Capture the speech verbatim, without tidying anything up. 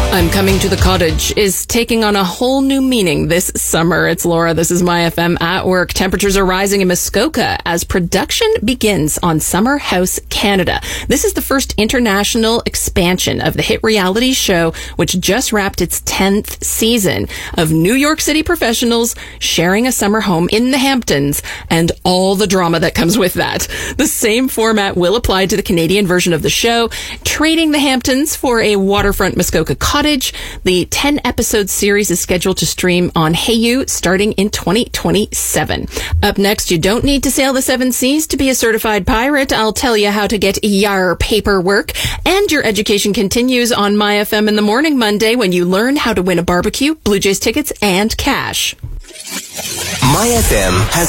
I'm Coming to the Cottage is taking on a whole new meaning this summer. It's Laura. This is My F M at Work. Temperatures are rising in Muskoka as production begins on Summer House Canada. This is the first international expansion of the hit reality show, which just wrapped its tenth season of New York City professionals sharing a summer home in the Hamptons and all the drama that comes with that. The same format will apply to the Canadian version of the show, trading the Hamptons for a waterfront Muskoka cottage. The ten-episode series is scheduled to stream on Hayu starting in twenty twenty-seven. Up next, you don't need to sail the seven seas to be a certified pirate. I'll tell you how to get your paperwork. And your education continues on My F M in the Morning Monday when you learn how to win a barbecue, Blue Jays tickets, and cash. My F M has